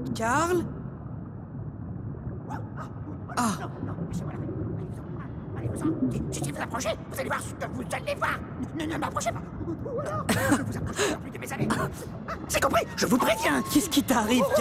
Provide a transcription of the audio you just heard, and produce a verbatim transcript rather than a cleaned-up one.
Karl? Ah. Si vous approchez, vous allez voir ce que vous allez voir. Ne, ne m'approchez pas. Ne vous approchez plus de mes amis. C'est compris, je vous préviens. Qu'est-ce qui t'arrive,